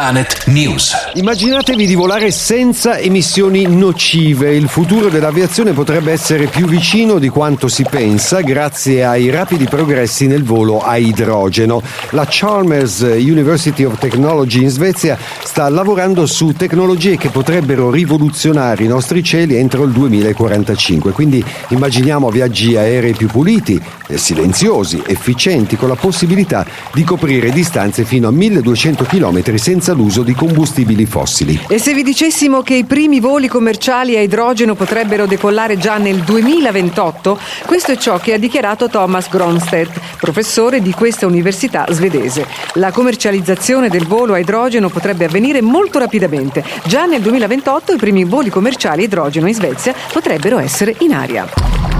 Planet News. Immaginatevi di volare senza emissioni nocive. Il futuro dell'aviazione potrebbe essere più vicino di quanto si pensa grazie ai rapidi progressi nel volo a idrogeno. La Chalmers University of Technology in Svezia sta lavorando su tecnologie che potrebbero rivoluzionare i nostri cieli entro il 2045. Quindi immaginiamo viaggi aerei più puliti, silenziosi, efficienti, con la possibilità di coprire distanze fino a 1200 km senza l'uso di combustibili fossili. E se vi dicessimo che i primi voli commerciali a idrogeno potrebbero decollare già nel 2028? Questo è ciò che ha dichiarato Thomas Gronstedt, professore di questa università svedese. La commercializzazione del volo a idrogeno potrebbe avvenire molto rapidamente. Già nel 2028 i primi voli commerciali a idrogeno in Svezia potrebbero essere in aria.